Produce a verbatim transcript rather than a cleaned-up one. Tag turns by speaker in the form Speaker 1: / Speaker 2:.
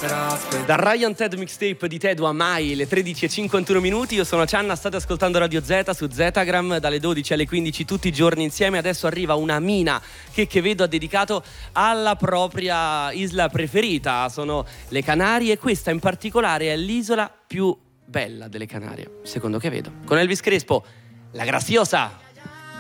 Speaker 1: Dal Ryan Ted mixtape di Tedu a Mai, le tredici e cinquantuno minuti. Io sono Cianna, state ascoltando Radio Z su Zetagram dalle dodici alle quindici tutti i giorni insieme. Adesso arriva una Mina che, che vedo ha dedicato alla propria isla preferita, sono le Canarie, e questa in particolare è l'isola più bella delle Canarie, secondo che vedo. Con Elvis Crespo, La Graciosa.